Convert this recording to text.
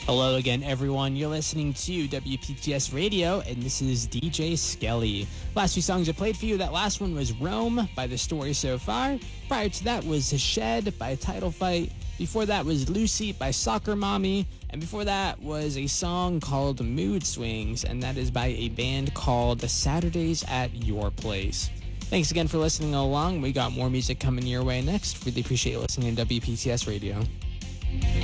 Hello again, everyone. You're listening to WPTS Radio, and this is DJ Skelly. Last few songs I played for you. That last one was Rome by The Story So Far. Prior to that was Shed by Title Fight. Before that was Lucy by Soccer Mommy. And before that was a song called Mood Swings, and that is by a band called Saturdays at Your Place. Thanks again for listening along. We got more music coming your way next. Really appreciate you listening to WPTS Radio.